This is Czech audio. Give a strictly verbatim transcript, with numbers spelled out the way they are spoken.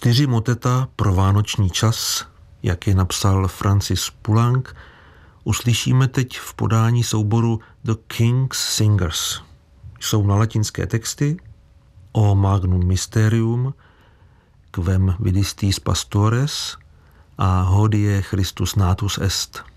Čtyři moteta pro vánoční čas, jak je napsal Francis Poulenc, uslyšíme teď v podání souboru The King's Singers. Jsou na latinské texty O magnum mysterium, Quem vidistis pastores a Hodie Christus natus est.